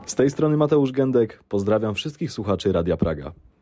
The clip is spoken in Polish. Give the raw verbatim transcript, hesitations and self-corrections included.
Z tej strony Mateusz Gędek, pozdrawiam wszystkich słuchaczy Radia Praga.